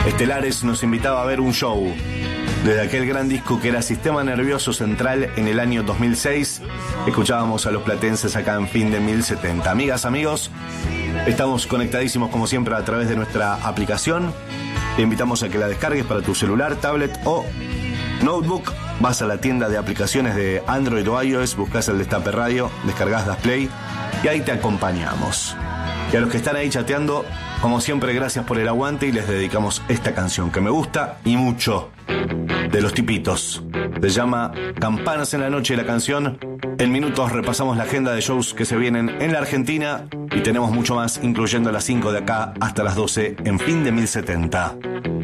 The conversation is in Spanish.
Estelares nos invitaba a ver un show desde aquel gran disco que era Sistema Nervioso Central en el año 2006. Escuchábamos a los platenses acá en Fin de 1070. Amigas, amigos, estamos conectadísimos como siempre a través de nuestra aplicación. Te invitamos a que la descargues para tu celular, tablet o notebook. Vas a la tienda de aplicaciones de Android o iOS, buscas el Destape Radio, descargas Das Play y ahí te acompañamos. Y a los que están ahí chateando, como siempre, gracias por el aguante y les dedicamos esta canción que me gusta y mucho, de Los Tipitos. Se llama Campanas en la Noche la canción. En minutos repasamos la agenda de shows que se vienen en la Argentina y tenemos mucho más, incluyendo las 5 de acá hasta las 12 en Fin de 1070.